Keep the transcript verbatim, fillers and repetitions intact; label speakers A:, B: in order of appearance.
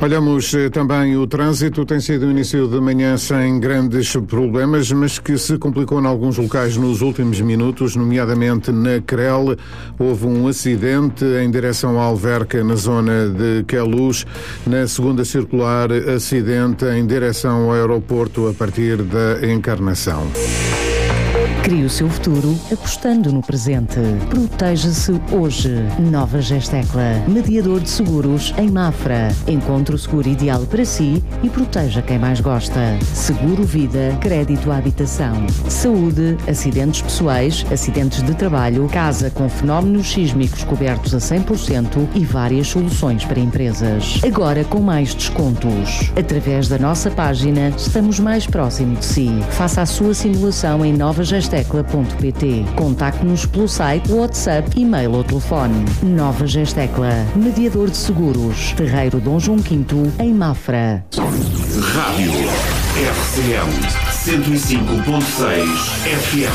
A: Olhamos também o trânsito. Tem sido um início de manhã sem grandes problemas, mas que se complicou em alguns locais nos últimos minutos, nomeadamente na Crel. Houve um acidente em direção à Alverca, na zona de Queluz. Na segunda circular, acidente em direção ao aeroporto a partir da Encarnação.
B: Crie o seu futuro apostando no presente. Proteja-se hoje. Nova Gestecla. Mediador de seguros em Mafra. Encontre o seguro ideal para si e proteja quem mais gosta. Seguro Vida. Crédito à habitação. Saúde. Acidentes pessoais. Acidentes de trabalho. Casa com fenómenos sísmicos cobertos a cem por cento e várias soluções para empresas. Agora com mais descontos. Através da nossa página, estamos mais próximo de si. Faça a sua simulação em nova gestecla ponto pt. Contacte-nos pelo site, WhatsApp, e-mail ou telefone. Nova Gestecla, mediador de seguros. Terreiro Dom João Quinto, em Mafra.
C: Rádio R C M cento e cinco ponto seis F M.